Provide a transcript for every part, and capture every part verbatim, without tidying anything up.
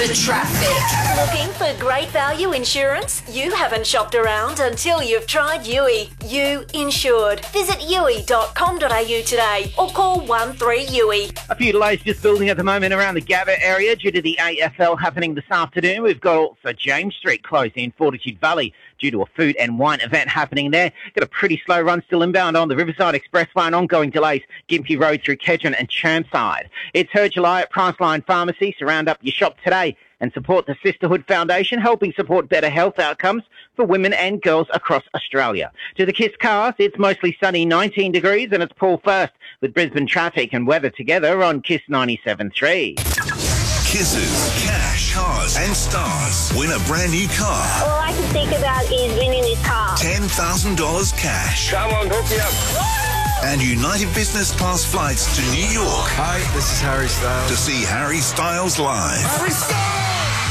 The traffic. Looking for great value insurance? You haven't shopped around until you've tried U I. You Insured. Visit U I dot com dot A U today or call one three U I. A few delays just building at the moment around the Gabba area due to the A F L happening this afternoon. We've got also James Street closed in Fortitude Valley due to a food and wine event happening there. Got a pretty slow run still inbound on the Riverside Expressway and ongoing delays Gympie Road through Kedron and Chermside. It's Her July at Priceline Pharmacy. So round up your shop today and support the Sisterhood Foundation, helping support better health outcomes for women and girls across Australia. To the Kiss Cars, it's mostly sunny, nineteen degrees, and it's Paul First with Brisbane traffic and weather together on Kiss ninety-seven point three. Kisses, cash, cars and stars. Win a brand new car. All I can think about is winning this car. ten thousand dollars cash. Come on, hook me up. And United Business Class flights to New York. Hi, this is Harry Styles. To see Harry Styles live. Harry Styles!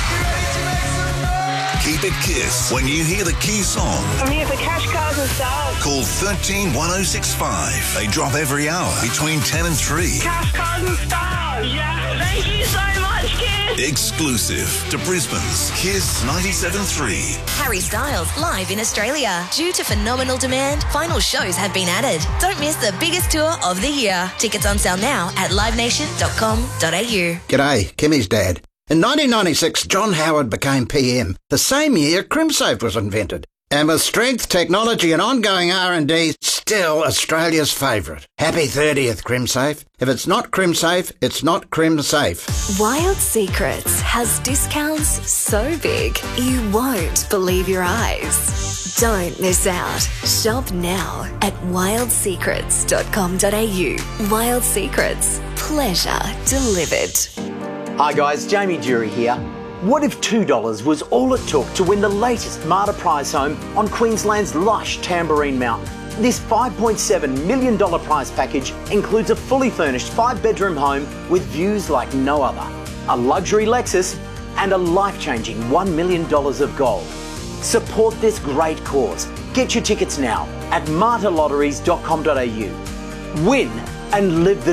Keep it Kiss when you hear the key song. I'm here for cash, cars and stars. Call one three one oh six five. They drop every hour between ten and three. Cash, cars and stars. Yeah. Thank you so much, Kiss. Exclusive to Brisbane's Kiss ninety-seven point three. Harry Styles live in Australia. Due to phenomenal demand, final shows have been added. Don't miss the biggest tour of the year. Tickets on sale now at live nation dot com dot A U. G'day, Kimmy's dad. In nineteen ninety-six, John Howard became P M. The same year, CrimSafe was invented. And with strength, technology and ongoing R and D, still Australia's favourite. Happy thirtieth, CrimSafe. If it's not CrimSafe, it's not CrimSafe. Wild Secrets has discounts so big you won't believe your eyes. Don't miss out. Shop now at wild secrets dot com dot A U. Wild Secrets. Pleasure delivered. Hi guys, Jamie Jury here. What if two dollars was all it took to win the latest Marta prize home on Queensland's lush Tamborine Mountain? This five point seven million dollars prize package includes a fully furnished five-bedroom home with views like no other, a luxury Lexus and a life-changing one million dollars of gold. Support this great cause. Get your tickets now at marta lotteries dot com dot A U. Win and live the